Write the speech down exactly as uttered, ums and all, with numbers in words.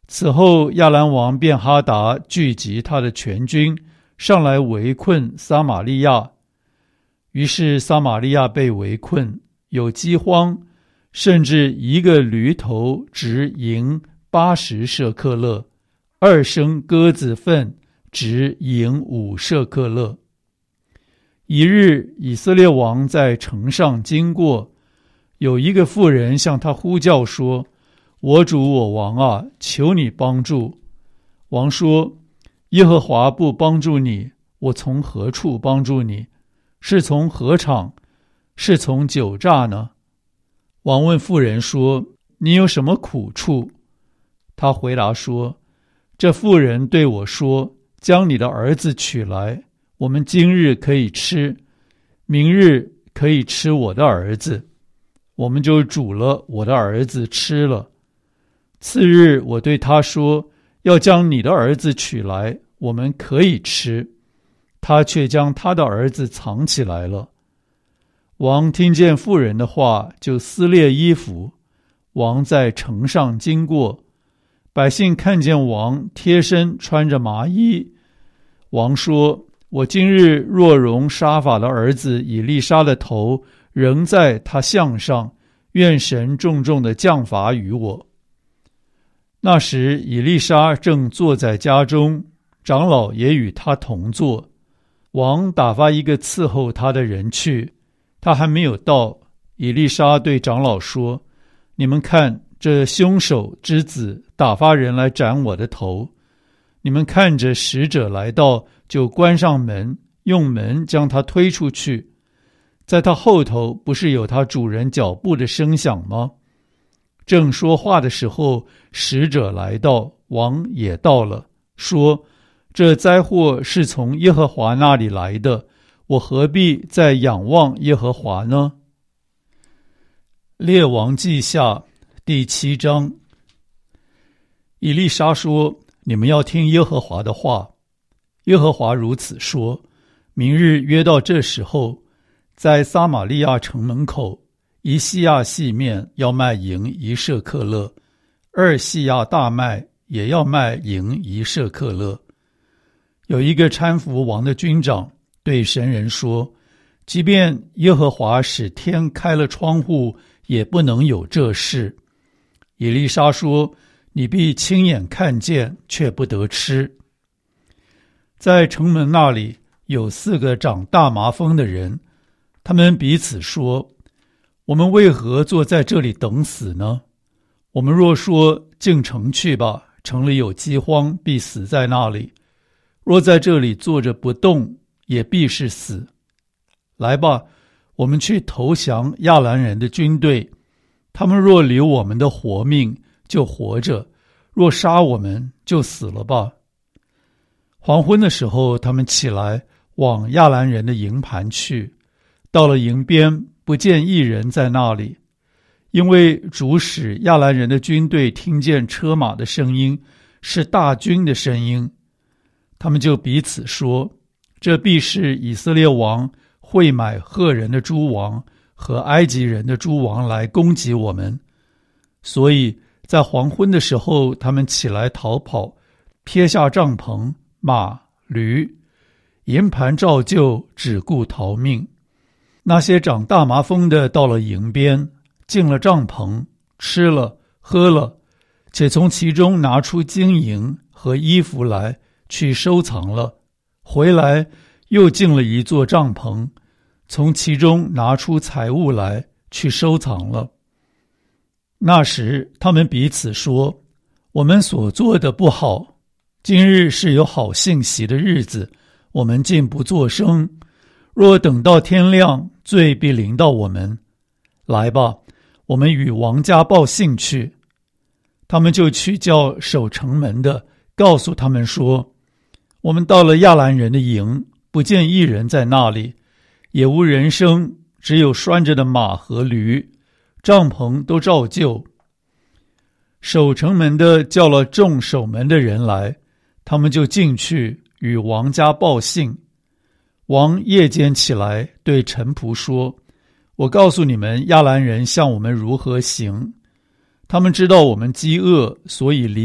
此后亚兰王便哈达聚集他的全军，上来围困撒玛利亚。于是撒玛利亚被围困，有饥荒，甚至一个驴头值银八十舍克勒，二升鸽子粪值银五舍克勒。一日，以色列王在城上经过，有一个妇人向他呼叫说：我主我王啊，求你帮助。王说：耶和华不帮助你，我从何处帮助你？是从禾场，是从酒榨呢？王问妇人说：你有什么苦处？他回答说：这妇人对我说，将你的儿子取来，我们今日可以吃，明日可以吃我的儿子。我们就煮了我的儿子吃了。次日我对他说，要将你的儿子取来，我们可以吃。他却将他的儿子藏起来了。王听见妇人的话，就撕裂衣服。王在城上经过，百姓看见王贴身穿着麻衣。王说：我今日若容沙法的儿子以利沙的头仍在他项上，愿神重重的降罚于我。那时以利沙正坐在家中，长老也与他同坐。王打发一个伺候他的人去，他还没有到，以利沙对长老说：你们看，这凶手之子打发人来斩我的头。你们看着使者来到，就关上门，用门将他推出去。在他后头不是有他主人脚步的声响吗？正说话的时候，使者来到，王也到了，说：这灾祸是从耶和华那里来的，我何必再仰望耶和华呢？列王记下第七章。以利沙说：你们要听耶和华的话。耶和华如此说：明日约到这时候，在撒玛利亚城门口，一细亚细面要卖银一舍克勒，二细亚大麦也要卖银一舍克勒。有一个搀扶王的军长对神人说：即便耶和华使天开了窗户，也不能有这事。以利沙说：你必亲眼看见，却不得吃。在城门那里有四个长大麻风的人，他们彼此说：我们为何坐在这里等死呢？我们若说进城去吧，城里有饥荒，必死在那里；若在这里坐着不动，也必是死。来吧，我们去投降亚兰人的军队，他们若留我们的活命，就活着；若杀我们，就死了吧。黄昏的时候，他们起来往亚兰人的营盘去，到了营边，不见一人在那里，因为主使亚兰人的军队听见车马的声音，是大军的声音。他们就彼此说：这必是以色列王会买赫人的诸王和埃及人的诸王来攻击我们。所以在黄昏的时候，他们起来逃跑，撇下帐篷、马、驴，营盘照旧，只顾逃命。那些长大麻风的到了营边，进了帐篷，吃了喝了，且从其中拿出金银和衣服来去收藏了，回来又进了一座帐篷，从其中拿出财物来去收藏了。那时他们彼此说：我们所做的不好，今日是有好信息的日子，我们竟不作声。若等到天亮，罪必临到我们。来吧，我们与王家报信去。他们就去叫守城门的，告诉他们说：我们到了亚兰人的营，不见一人在那里，也无人声，只有拴着的马和驴，帐篷都照旧。守城门的叫了众守门的人来，他们就进去与王家报信。王夜间起来对臣仆说：我告诉你们，亚兰人向我们如何行。他们知道我们饥饿，所以离